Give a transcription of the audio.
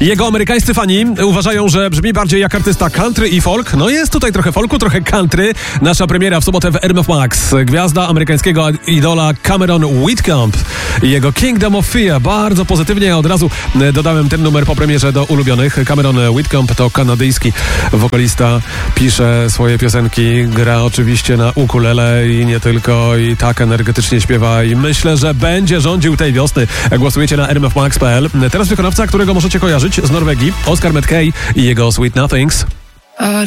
Jego amerykańscy fani uważają, że brzmi bardziej jak artysta country i folk. No jest tutaj trochę folku, trochę country. Nasza premiera w sobotę w RMF Max. Gwiazda amerykańskiego idola Cameron Whitcomb i jego Kingdom of Fear. Bardzo pozytywnie, od razu dodałem ten numer po premierze do ulubionych. Cameron Whitcomb to kanadyjski wokalista, pisze swoje piosenki, gra oczywiście na ukulele i nie tylko, i tak energetycznie śpiewa i myślę, że będzie rządził tej wiosny. Głosujecie na rmfmax.pl. Teraz wykonawca, którego możecie kojarzyć z Norwegii, Oscar Mackay i jego Sweet Nothings.